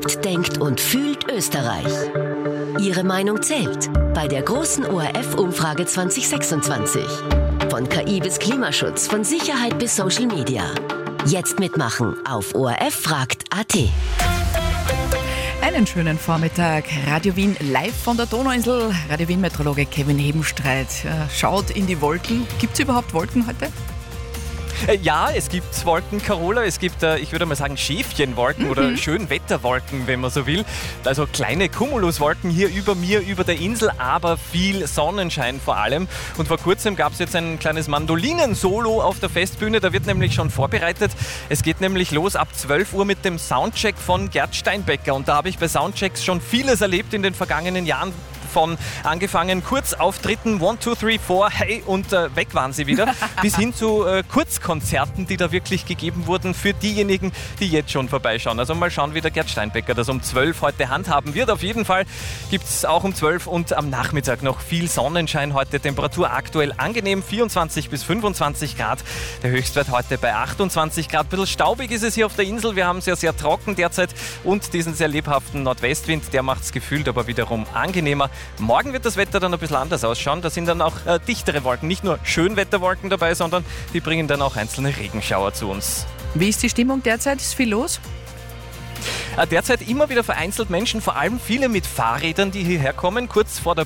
lebt, denkt und fühlt Österreich. Ihre Meinung zählt bei der großen ORF-Umfrage 2026. Von KI bis Klimaschutz, von Sicherheit bis Social Media. Jetzt mitmachen auf ORF-fragt.at. Einen schönen Vormittag. Radio Wien live von der Donauinsel. Radio Wien-Meteorologe Kevin Hebenstreit schaut in die Wolken. Gibt es überhaupt Wolken heute? Ja, es gibt Wolken, Carola. Es gibt, ich würde mal sagen, Schäfchenwolken oder Schönwetterwolken, wenn man so will. Also kleine Cumuluswolken hier über mir, über der Insel, aber viel Sonnenschein vor allem. Und vor kurzem gab es jetzt ein kleines Mandolinen-Solo auf der Festbühne. Da wird nämlich schon vorbereitet. Es geht nämlich los ab 12 Uhr mit dem Soundcheck von Gerd Steinbecker. Und da habe ich bei Soundchecks schon vieles erlebt in den vergangenen Jahren. Von angefangen Kurzauftritten, 1, 2, 3, 4, hey und weg waren sie wieder, bis hin zu Kurzkonzerten, die da wirklich gegeben wurden für diejenigen, die jetzt schon vorbeischauen. Also mal schauen, wie der Gerd Steinbecker das um 12 heute handhaben wird. Auf jeden Fall gibt es auch um 12 und am Nachmittag noch viel Sonnenschein heute. Temperatur aktuell angenehm, 24 bis 25 Grad. Der Höchstwert heute bei 28 Grad. Ein bisschen staubig ist es hier auf der Insel. Wir haben es ja sehr trocken derzeit und diesen sehr lebhaften Nordwestwind, der macht es gefühlt aber wiederum angenehmer. Morgen wird das Wetter dann ein bisschen anders ausschauen. Da sind dann auch dichtere Wolken. Nicht nur Schönwetterwolken dabei, sondern die bringen dann auch einzelne Regenschauer zu uns. Wie ist die Stimmung derzeit? Ist viel los? Derzeit immer wieder vereinzelt Menschen, vor allem viele mit Fahrrädern, die hierher kommen. Kurz vor der